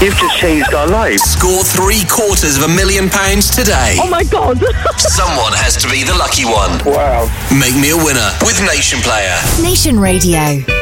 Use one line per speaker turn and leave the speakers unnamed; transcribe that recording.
You've just changed our lives.
Score £750,000 today.
Oh my God.
Someone has to be the lucky one.
Wow.
Make me a winner with Nation Player.
Nation Radio.